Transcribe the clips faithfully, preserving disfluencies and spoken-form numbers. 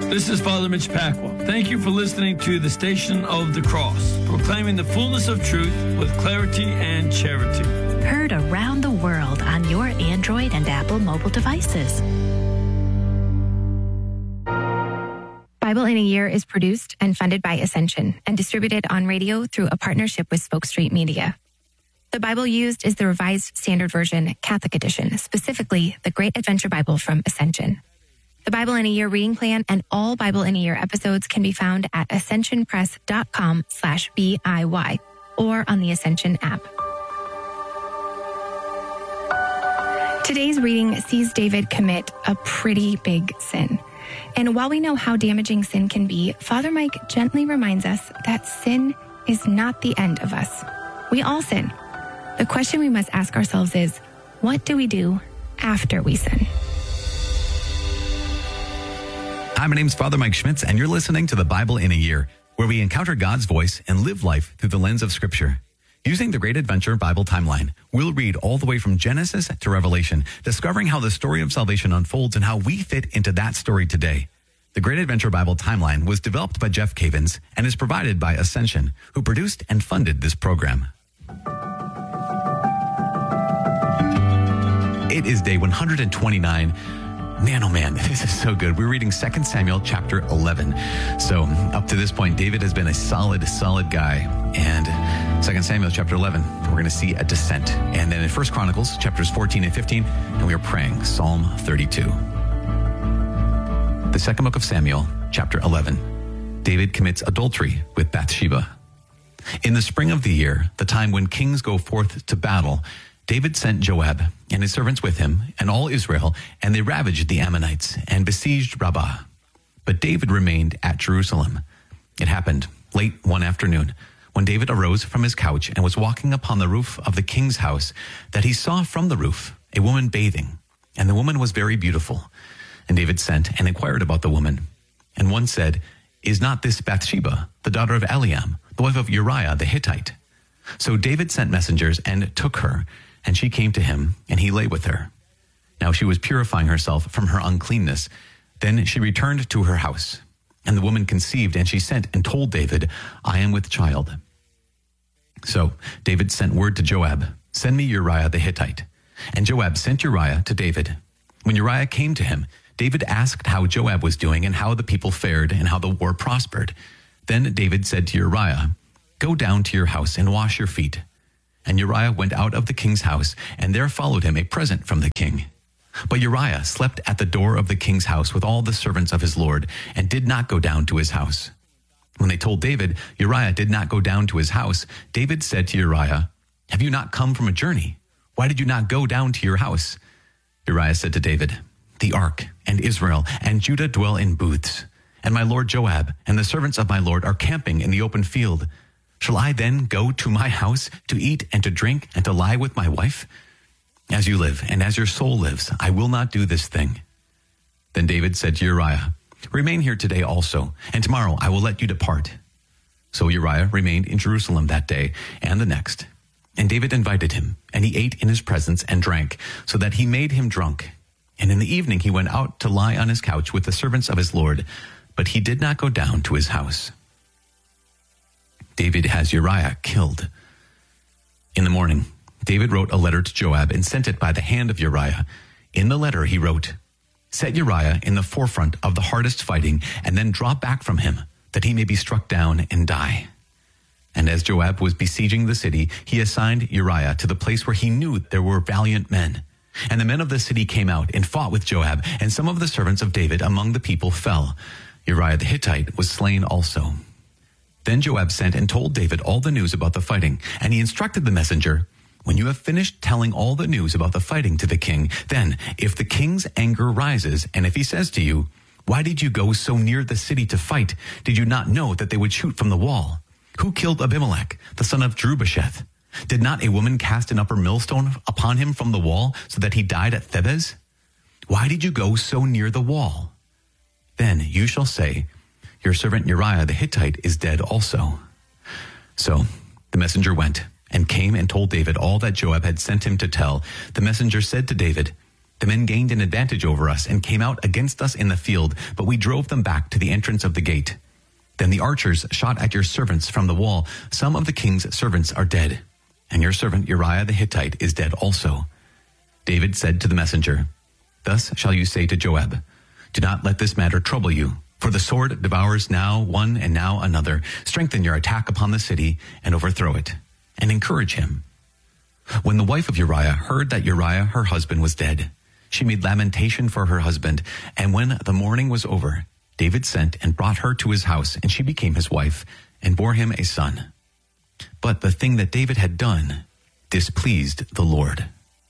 This is Father Mitch Pacwa. Thank you for listening to the Station of the Cross, proclaiming the fullness of truth with clarity and charity. Heard around the world on your Android and Apple mobile devices. Bible in a Year is produced and funded by Ascension and distributed on radio through a partnership with Spoke Street Media. The Bible used is the Revised Standard Version Catholic Edition, specifically the Great Adventure Bible from Ascension. The Bible in a Year reading plan and all Bible in a Year episodes can be found at ascensionpress.com slash BIY or on the Ascension app. Today's reading sees David commit a pretty big sin. And while we know how damaging sin can be, Father Mike gently reminds us that sin is not the end of us. We all sin. The question we must ask ourselves is, what do we do after we sin? Hi, my name's Father Mike Schmitz, and you're listening to the Bible in a Year, where we encounter God's voice and live life through the lens of Scripture. Using the Great Adventure Bible timeline, we'll read all the way from Genesis to Revelation, discovering how the story of salvation unfolds and how we fit into that story today. The Great Adventure Bible timeline was developed by Jeff Cavins and is provided by Ascension, who produced and funded this program. It is day one hundred twenty-nine. Man, oh man, this is so good. We're reading Second Samuel chapter eleven. So up to this point, David has been a solid, solid guy. And Second Samuel chapter eleven, we're going to see a descent. And then in First Chronicles chapters fourteen and fifteen, and we are praying Psalm thirty-two. The second book of Samuel, chapter eleven. David commits adultery with Bathsheba. In the spring of the year, the time when kings go forth to battle, David sent Joab and his servants with him and all Israel, and they ravaged the Ammonites and besieged Rabbah. But David remained at Jerusalem. It happened late one afternoon, when David arose from his couch and was walking upon the roof of the king's house, that he saw from the roof a woman bathing, and the woman was very beautiful. And David sent and inquired about the woman. And one said, "Is not this Bathsheba, the daughter of Eliam, the wife of Uriah the Hittite?" So David sent messengers and took her, and she came to him, and he lay with her. Now she was purifying herself from her uncleanness. Then she returned to her house. And the woman conceived, and she sent and told David, "I am with child." So David sent word to Joab, "Send me Uriah the Hittite." And Joab sent Uriah to David. When Uriah came to him, David asked how Joab was doing and how the people fared and how the war prospered. Then David said to Uriah, "Go down to your house and wash your feet." And Uriah went out of the king's house, and there followed him a present from the king. But Uriah slept at the door of the king's house with all the servants of his lord, and did not go down to his house. When they told David Uriah did not go down to his house, David said to Uriah, "Have you not come from a journey? Why did you not go down to your house?" Uriah said to David, "The ark and Israel and Judah dwell in booths, and my lord Joab and the servants of my lord are camping in the open field. Shall I then go to my house to eat and to drink and to lie with my wife? As you live and as your soul lives, I will not do this thing." Then David said to Uriah, "Remain here today also, and tomorrow I will let you depart." So Uriah remained in Jerusalem that day and the next. And David invited him, and he ate in his presence and drank, so that he made him drunk. And in the evening he went out to lie on his couch with the servants of his lord, but he did not go down to his house. David has Uriah killed. In the morning, David wrote a letter to Joab and sent it by the hand of Uriah. In the letter he wrote, "Set Uriah in the forefront of the hardest fighting, and then draw back from him, that he may be struck down and die." And as Joab was besieging the city, he assigned Uriah to the place where he knew there were valiant men. And the men of the city came out and fought with Joab, and some of the servants of David among the people fell. Uriah the Hittite was slain also. Then Joab sent and told David all the news about the fighting, and he instructed the messenger, "When you have finished telling all the news about the fighting to the king, then if the king's anger rises, and if he says to you, 'Why did you go so near the city to fight? Did you not know that they would shoot from the wall? Who killed Abimelech, the son of Jerubbesheth? Did not a woman cast an upper millstone upon him from the wall, so that he died at Thebez? Why did you go so near the wall?' Then you shall say, 'Your servant Uriah the Hittite is dead also.'" So the messenger went and came and told David all that Joab had sent him to tell. The messenger said to David, The men gained an advantage over us and came out against us in the field, but we drove them back to the entrance of the gate. Then the archers shot at your servants from the wall. Some of the king's servants are dead, and your servant Uriah the Hittite is dead also." David said to the messenger, "Thus shall you say to Joab, do not let this matter trouble you, for the sword devours now one and now another. Strengthen your attack upon the city and overthrow it, and encourage him." When the wife of Uriah heard that Uriah her husband was dead, she made lamentation for her husband, and when the mourning was over, David sent and brought her to his house, and she became his wife, and bore him a son. But the thing that David had done displeased the Lord.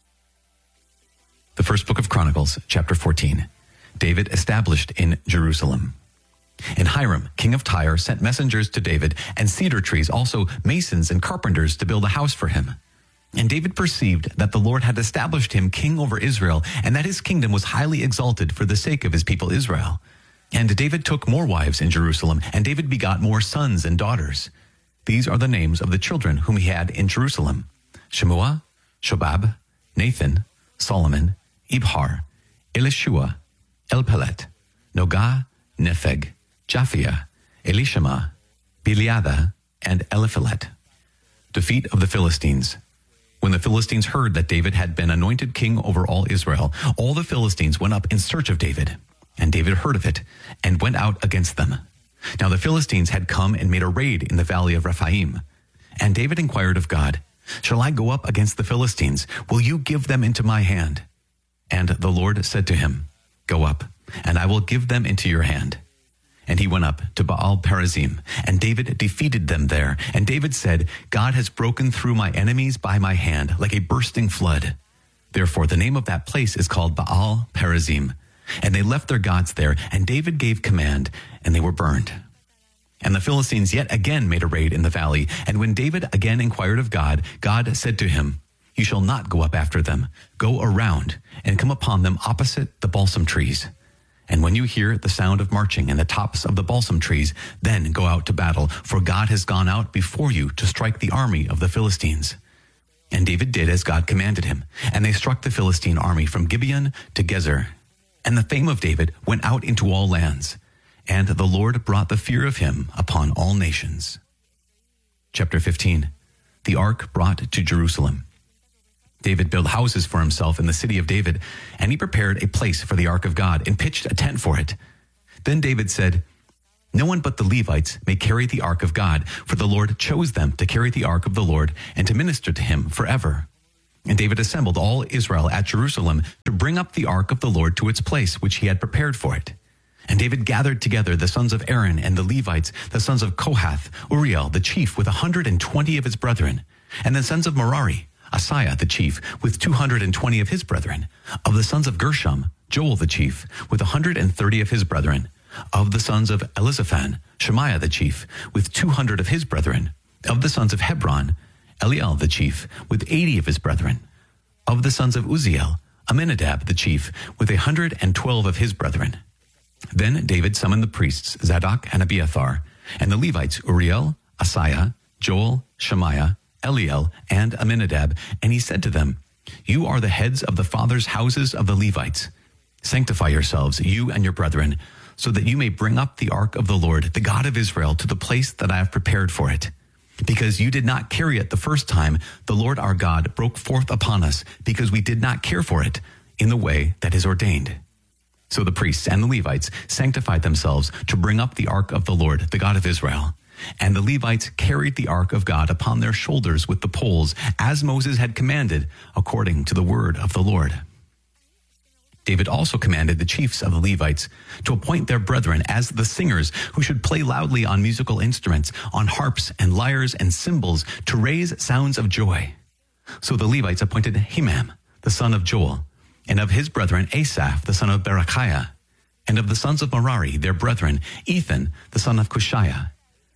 The first book of Chronicles, chapter fourteen. David established in Jerusalem. And Hiram, king of Tyre, sent messengers to David, and cedar trees, also masons and carpenters, to build a house for him. And David perceived that the Lord had established him king over Israel, and that his kingdom was highly exalted for the sake of his people Israel. And David took more wives in Jerusalem, and David begot more sons and daughters. These are the names of the children whom he had in Jerusalem: Shemua, Shobab, Nathan, Solomon, Ibhar, Elishua, Elpelet, Nogah, Nepheg, Japhia, Elishama, Biliada, and Eliphelet. Defeat of the Philistines. When the Philistines heard that David had been anointed king over all Israel, all the Philistines went up in search of David. And David heard of it, and went out against them. Now the Philistines had come and made a raid in the valley of Rephaim. And David inquired of God, "Shall I go up against the Philistines? Will you give them into my hand?" And the Lord said to him, "Go up, and I will give them into your hand." And he went up to Baal Perazim, and David defeated them there. And David said, "God has broken through my enemies by my hand, like a bursting flood." Therefore the name of that place is called Baal Perazim. And they left their gods there, and David gave command, and they were burned. And the Philistines yet again made a raid in the valley. And when David again inquired of God, God said to him, "You shall not go up after them. Go around and come upon them opposite the balsam trees. And when you hear the sound of marching in the tops of the balsam trees, then go out to battle, for God has gone out before you to strike the army of the Philistines." And David did as God commanded him, and they struck the Philistine army from Gibeon to Gezer. And the fame of David went out into all lands, and the Lord brought the fear of him upon all nations. Chapter fifteen. The Ark brought to Jerusalem. David built houses for himself in the city of David, and he prepared a place for the Ark of God and pitched a tent for it. Then David said, "No one but the Levites may carry the Ark of God, for the Lord chose them to carry the Ark of the Lord and to minister to him forever." And David assembled all Israel at Jerusalem to bring up the Ark of the Lord to its place, which he had prepared for it. And David gathered together the sons of Aaron and the Levites, the sons of Kohath, Uriel the chief with a hundred and twenty of his brethren, and the sons of Merari, Asaiah the chief with two hundred and twenty of his brethren, of the sons of Gershom, Joel the chief with a hundred and thirty of his brethren, of the sons of Elizaphan, Shemaiah the chief with two hundred of his brethren, of the sons of Hebron, Eliel the chief with eighty of his brethren, of the sons of Uzziel, Aminadab the chief with a hundred and twelve of his brethren. Then David summoned the priests Zadok and Abiathar, and the Levites Uriel, Asaiah, Joel, Shemaiah, Eliel, and Aminadab, and he said to them, "You are the heads of the fathers' houses of the Levites. Sanctify yourselves, you and your brethren, so that you may bring up the ark of the Lord, the God of Israel, to the place that I have prepared for it. Because you did not carry it the first time, the Lord our God broke forth upon us, because we did not care for it in the way that is ordained." So the priests and the Levites sanctified themselves to bring up the ark of the Lord, the God of Israel. And the Levites carried the ark of God upon their shoulders with the poles, as Moses had commanded, according to the word of the Lord. David also commanded the chiefs of the Levites to appoint their brethren as the singers who should play loudly on musical instruments, on harps and lyres and cymbals, to raise sounds of joy. So the Levites appointed Hemam, the son of Joel, and of his brethren Asaph, the son of Berechiah, and of the sons of Merari, their brethren, Ethan, the son of Cushiah.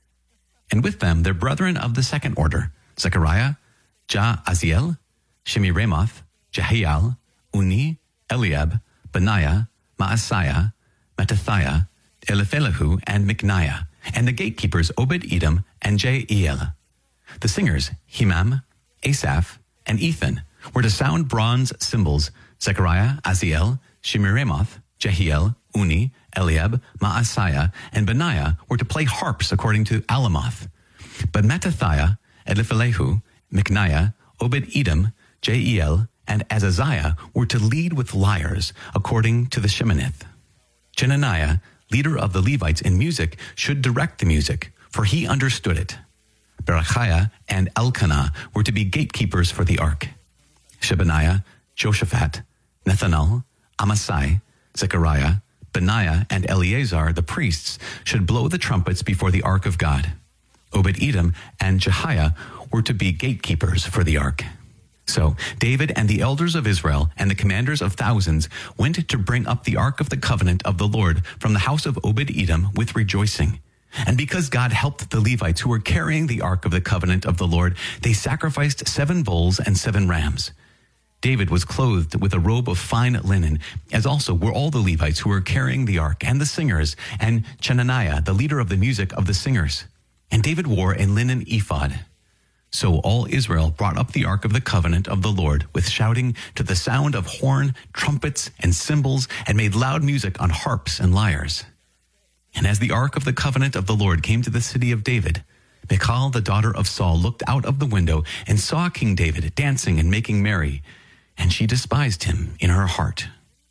And with them their brethren of the second order, Zechariah, Jaaziel, Shemiramoth, Jehiel, Uni, Eliab, Benaiah, Maaseiah, Mattithiah, Eliphelehu, and Micniah, and the gatekeepers Obed-Edom and Jeiel. The singers, Hemam, Asaph, and Ethan, were to sound bronze cymbals, Zechariah, Aziel, Shemiramoth, Jehiel, Uni, Eliab, Maaseiah, and Benaiah were to play harps according to Alamoth. But Mattithiah, Eliphelehu, Micniah, Obed-Edom, Jeiel, and Azaziah were to lead with lyres according to the Sheminith. Chenaniah, leader of the Levites in music, should direct the music, for he understood it. Berechiah and Elkanah were to be gatekeepers for the ark. Shebaniah, Joshaphat, Nethanel, Amasai, Zechariah, Benaiah, and Eleazar, the priests, should blow the trumpets before the ark of God. Obed-Edom and Jehiah were to be gatekeepers for the ark. So David and the elders of Israel and the commanders of thousands went to bring up the ark of the covenant of the Lord from the house of Obed-Edom with rejoicing. And because God helped the Levites who were carrying the ark of the covenant of the Lord, they sacrificed seven bulls and seven rams. David was clothed with a robe of fine linen, as also were all the Levites who were carrying the ark, and the singers, and Chenaniah, the leader of the music of the singers. And David wore a linen ephod. So all Israel brought up the ark of the covenant of the Lord with shouting to the sound of horn, trumpets, and cymbals, and made loud music on harps and lyres. And as the ark of the covenant of the Lord came to the city of David, Michal, the daughter of Saul, looked out of the window and saw King David dancing and making merry, and she despised him in her heart.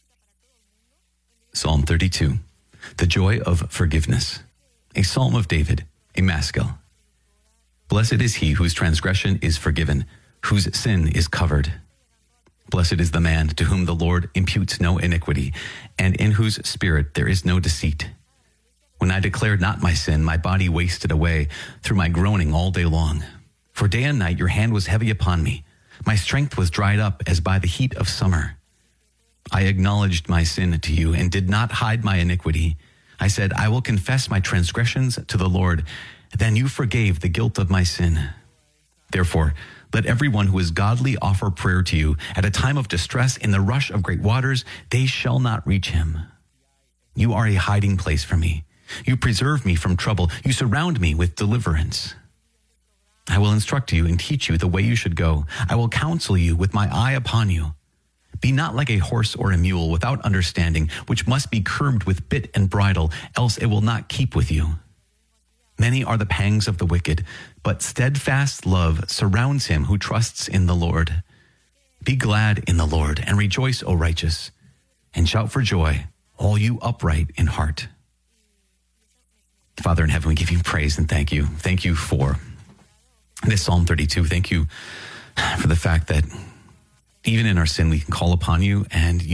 Psalm thirty-two, the joy of forgiveness, a psalm of David, a maskil. Blessed is he whose transgression is forgiven, whose sin is covered. Blessed is the man to whom the Lord imputes no iniquity, and in whose spirit there is no deceit. When I declared not my sin, my body wasted away through my groaning all day long. For day and night your hand was heavy upon me. My strength was dried up as by the heat of summer. I acknowledged my sin to you and did not hide my iniquity. I said, I will confess my transgressions to the Lord. Then you forgave the guilt of my sin. Therefore, let everyone who is godly offer prayer to you. At a time of distress, in the rush of great waters, they shall not reach him. You are a hiding place for me. You preserve me from trouble. You surround me with deliverance. I will instruct you and teach you the way you should go. I will counsel you with my eye upon you. Be not like a horse or a mule without understanding, which must be curbed with bit and bridle, else it will not keep with you. Many are the pangs of the wicked, but steadfast love surrounds him who trusts in the Lord. Be glad in the Lord and rejoice, O righteous, and shout for joy, all you upright in heart. Father in heaven, we give you praise and thank you. Thank you for this Psalm thirty-two. Thank you for the fact that even in our sin, we can call upon you and you